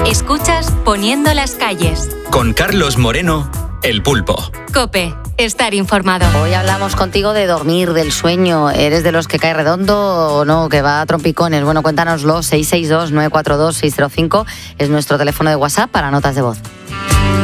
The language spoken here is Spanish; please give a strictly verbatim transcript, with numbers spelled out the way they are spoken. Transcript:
Escuchas Poniendo las calles. Con Carlos Moreno, El Pulpo. COPE. Estar informado. Hoy hablamos contigo de dormir, del sueño. ¿Eres de los que cae redondo o no, que va a trompicones? Bueno, cuéntanoslo. seis seis dos, nueve cuatro dos, seis cero cinco es nuestro teléfono de WhatsApp para notas de voz.